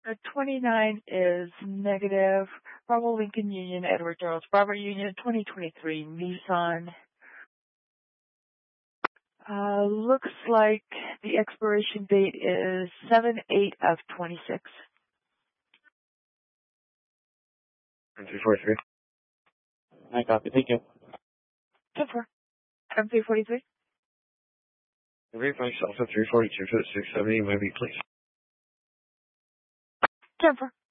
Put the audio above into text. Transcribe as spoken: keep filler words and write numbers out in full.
Uh, twenty-nine is negative. Bravo Lincoln Union, Edward Charles Bravo Union, twenty twenty-three Nissan. Uh, looks like the expiration date is seven eight of twenty-six. three forty-three. I copy. Thank you. ten four. M three forty-three. Verify yourself at three forty-two for the six seventy, maybe, please. ten four.